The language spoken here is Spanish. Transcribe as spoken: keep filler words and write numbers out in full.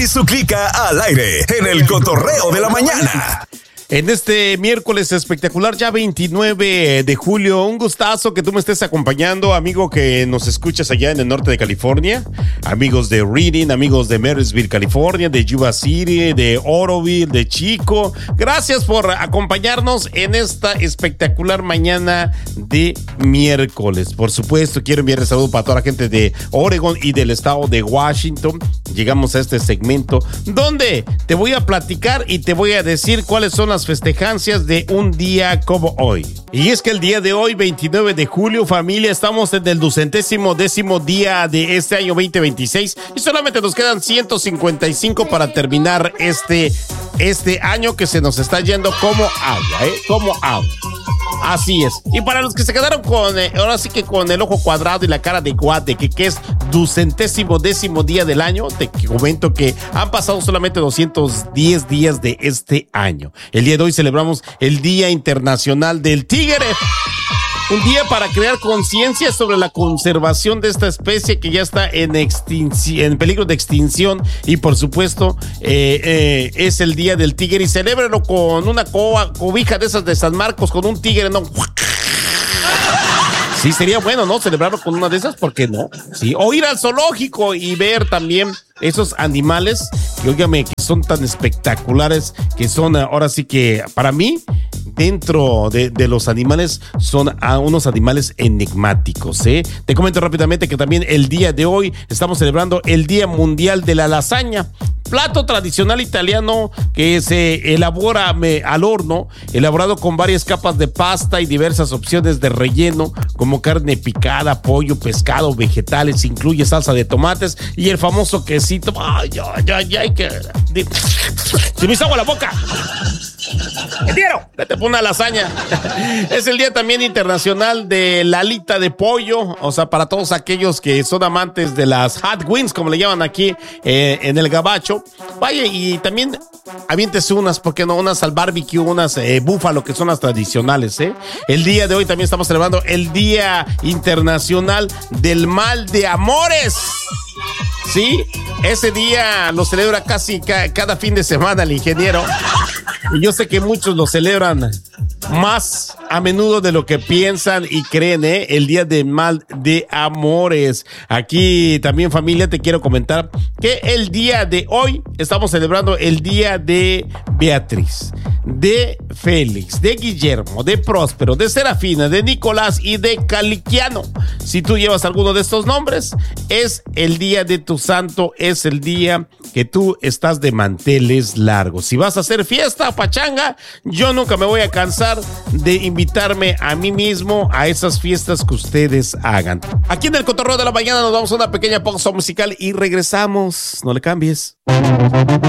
Y su clica al aire en el cotorreo de la mañana. En este miércoles espectacular, ya veintinueve de julio, un gustazo que tú me estés acompañando, amigo que nos escuchas allá en el norte de California, amigos de Reading, amigos de Marysville, California, de Yuba City, de Oroville, de Chico. Gracias por acompañarnos en esta espectacular mañana de miércoles. Por supuesto, quiero enviar un saludo para toda la gente de Oregon y del estado de Washington. Llegamos a este segmento donde te voy a platicar y te voy a decir cuáles son las festejancias de un día como hoy. Y es que el día de hoy, veintinueve de julio, familia, estamos en el ducentésimo décimo día de este año veinte veintiséis y solamente nos quedan ciento cincuenta y cinco para terminar este, este año que se nos está yendo como agua, ¿eh? Como agua. Así es. Y para los que se quedaron con, eh, ahora sí que con el ojo cuadrado y la cara de guate, que, que es ducentésimo décimo día del año, te comento que han pasado solamente doscientos diez días de este año. El día de hoy celebramos el Día Internacional del Tigre. Un día para crear conciencia sobre la conservación de esta especie que ya está en, extinci- en peligro de extinción. Y por supuesto, eh, eh, es el Día del Tigre. Y celébralo con una co- cobija de esas de San Marcos, con un tigre, ¿no? Sí, sería bueno, ¿no? Celebrarlo con una de esas, ¿por qué no? Sí, o ir al zoológico y ver también esos animales que, óigame, que son tan espectaculares, que son ahora sí que, para mí, dentro de, de los animales, son a unos animales enigmáticos, ¿eh? Te comento rápidamente que también el día de hoy estamos celebrando el Día Mundial de la Lasaña, plato tradicional italiano que se elabora me, al horno, elaborado con varias capas de pasta y diversas opciones de relleno, como carne picada, pollo, pescado, vegetales, incluye salsa de tomates y el famoso quesito. Ay, ay, ay, ay, que... ¡Se me hizo agua la boca! ¡Quiero! Que te pone una lasaña. Es el día también internacional de la alita de pollo, o sea, para todos aquellos que son amantes de las hot wings, como le llaman aquí eh, en el gabacho. Vaya, y también aviéntese unas, ¿por qué no? Unas al barbecue, unas eh, búfalo, que son las tradicionales, ¿eh? El día de hoy también estamos celebrando el Día Internacional del Mal de Amores. Sí, ese día lo celebra casi ca- cada fin de semana el ingeniero. Y yo sé que muchos lo celebran más a menudo de lo que piensan y creen, ¿eh? El Día del Mal de Amores. Aquí también, familia, te quiero comentar que el día de hoy estamos celebrando el Día de Beatriz, de Félix, de Guillermo, de Próspero, de Serafina, de Nicolás y de Caliquiano. Si tú llevas alguno de estos nombres, es el día de tu santo, es el día que tú estás de manteles largos. Si vas a hacer fiesta, pachanga, yo nunca me voy a cansar de invitarme a mí mismo a esas fiestas que ustedes hagan. Aquí en el Cotorreo de la Mañana nos vamos a una pequeña pausa musical y regresamos. No le cambies.